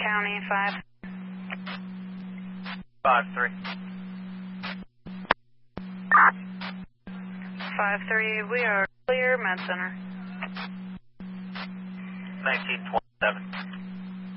County 5. 5-3. 5-3, we are clear, Med Center. 1927.